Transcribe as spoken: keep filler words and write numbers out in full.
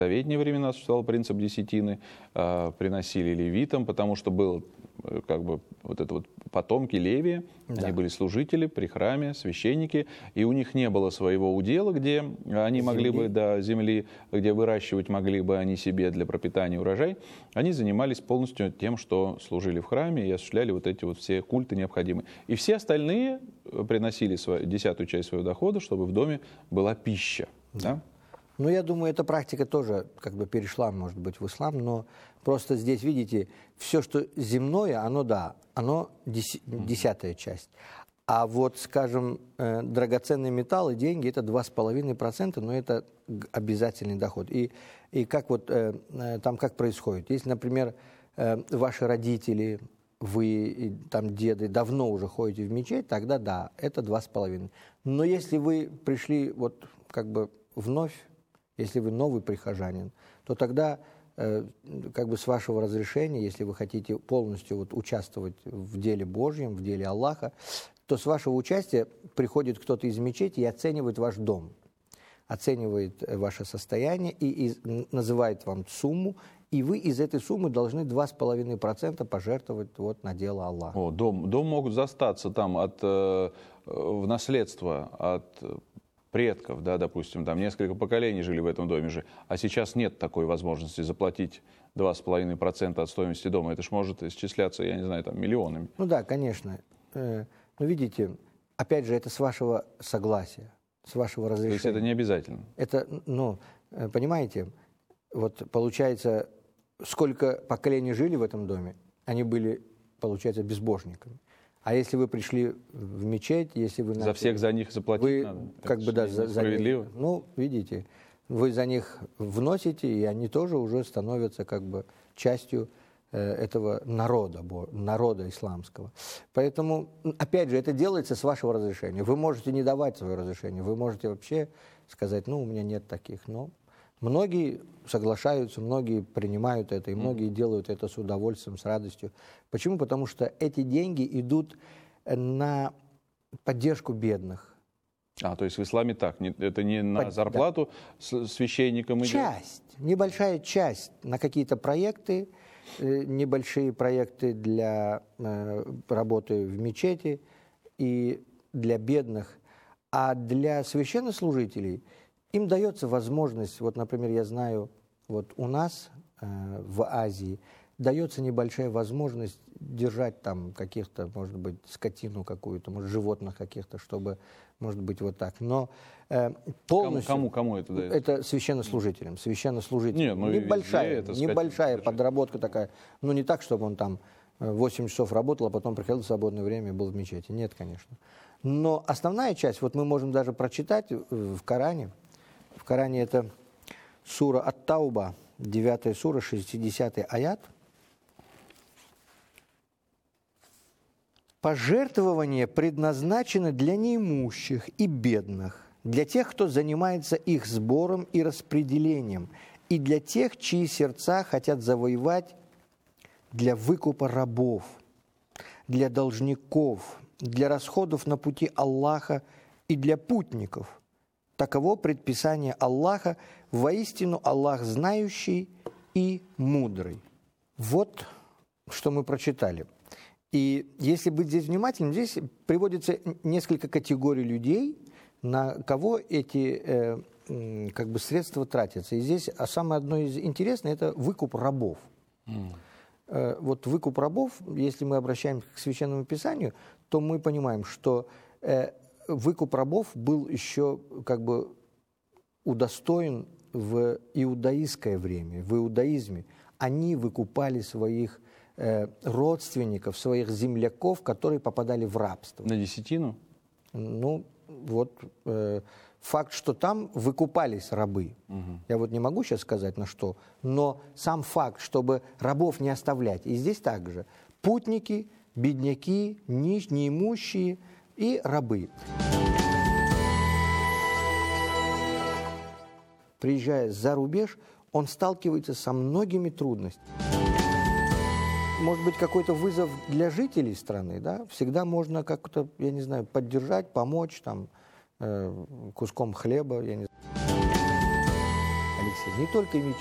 В советские времена существовал принцип десятины, э, приносили левитам, потому что был э, как бы вот это вот потомки Левия, да. Они были служители при храме, священники, и у них не было своего удела, где они земли. могли бы, да, земли, где выращивать могли бы они себе для пропитания урожай. Они занимались полностью тем, что служили в храме и осуществляли вот эти вот все культы необходимые. И все остальные приносили свою, десятую часть своего дохода, чтобы в доме была пища. Да. Да? Ну, я думаю, эта практика тоже как бы перешла, может быть, в ислам, но просто здесь, видите, все, что земное, оно, да, оно деся- десятая часть. А вот, скажем, э, драгоценные металлы, деньги, это два с половиной процента, но это обязательный доход. И, и как вот э, э, там как происходит? Если, например, э, ваши родители, вы, там, деды, давно уже ходите в мечеть, тогда да, это два с половиной. Но если вы пришли вот как бы вновь, если вы новый прихожанин, то тогда, э, как бы с вашего разрешения, если вы хотите полностью вот участвовать в деле Божьем, в деле Аллаха, то с вашего участия приходит кто-то из мечети и оценивает ваш дом, оценивает ваше состояние и, и называет вам сумму, и вы из этой суммы должны два с половиной процента пожертвовать вот на дело Аллаха. О, дом, дом могут застаться там от, э, в наследство от предков, да, допустим, там несколько поколений жили в этом доме же, а сейчас нет такой возможности заплатить два с половиной процента от стоимости дома. Это ж может исчисляться, я не знаю, там миллионами. Ну да, конечно. Но видите, опять же, это с вашего согласия, с вашего разрешения. То есть это не обязательно? Это, ну, понимаете, вот получается, сколько поколений жили в этом доме, они были, получается, безбожниками. А если вы пришли в мечеть, если вы... За начали, всех за них заплатить вы, надо? Как это бы, да, за, за них, ну, видите, вы за них вносите, и они тоже уже становятся как бы частью э, этого народа, народа исламского. Поэтому, опять же, это делается с вашего разрешения. Вы можете не давать свое разрешение, вы можете вообще сказать, ну, у меня нет таких, но... Многие соглашаются, многие принимают это, и многие mm-hmm. делают это с удовольствием, с радостью. Почему? Потому что эти деньги идут на поддержку бедных. А, то есть в исламе так, это не на Под... зарплату да. священникам идет? Часть, небольшая часть на какие-то проекты, небольшие проекты для э, работы в мечети и для бедных, а для священнослужителей им дается возможность, вот, например, я знаю, вот у нас э, в Азии дается небольшая возможность держать там каких-то, может быть, скотину какую-то, может, животных каких-то, чтобы, может быть, вот так. Но э, полностью... Кому, кому, кому это дается? Это священнослужителям. Священнослужителям. Нет, ну, небольшая, это небольшая подработка такая. Ну, не так, чтобы он там восемь часов работал, а потом приходил в свободное время и был в мечети. Нет, конечно. Но основная часть, вот мы можем даже прочитать в Коране. В Коране это сура Ат-Тауба, девятая сура, шестидесятый аят. Пожертвования предназначены для неимущих и бедных, для тех, кто занимается их сбором и распределением, и для тех, чьи сердца хотят завоевать для выкупа рабов, для должников, для расходов на пути Аллаха и для путников. Таково предписание Аллаха, воистину Аллах знающий и мудрый. Вот что мы прочитали. И если быть здесь внимательным, здесь приводится несколько категорий людей, на кого эти э, как бы средства тратятся. И здесь а самое одно из интересных – это выкуп рабов. Mm. Э, вот выкуп рабов, если мы обращаемся к Священному Писанию, то мы понимаем, что э, выкуп рабов был еще как бы удостоен в иудаистское время, в иудаизме. Они выкупали своих э, родственников, своих земляков, которые попадали в рабство. На десятину? Ну, вот э, факт, что там выкупались рабы. Угу. Я вот не могу сейчас сказать на что, но сам факт, чтобы рабов не оставлять. И здесь также путники, бедняки, нищ, неимущие и рабы. Приезжая за рубеж, он сталкивается со многими трудностями. Может быть, какой-то вызов для жителей страны, да? Всегда можно как-то, я не знаю, поддержать, помочь, там, э, куском хлеба, я не знаю. Алексей, не только мечи.